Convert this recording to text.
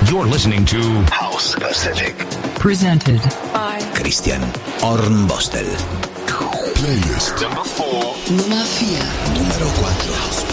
You're listening to House Pacific. Presented by Christian Hornbostel. Playlist number 4. Nummer 4. Numero 4.